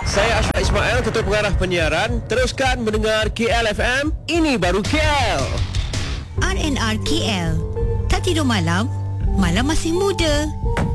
Saya Ashraf Ismail, Ketua Pengarah Penyiaran. Teruskan mendengar KLFM. Ini baru KL. RNR KL. Tak tidur malam, malam masih muda.